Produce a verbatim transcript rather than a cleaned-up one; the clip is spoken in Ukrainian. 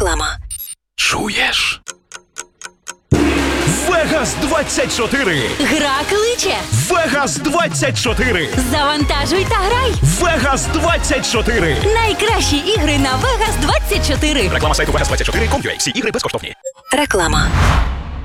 Реклама. Чуєш? Вегас двадцять чотири. Гра кличе. Вегас двадцять чотири. Завантажуй та грай. Вегас двадцять чотири. Найкращі ігри на Вегас двадцять чотири. Реклама сайту вегас двадцять чотири крапка ком крапка ю а. Всі ігри безкоштовні. Реклама.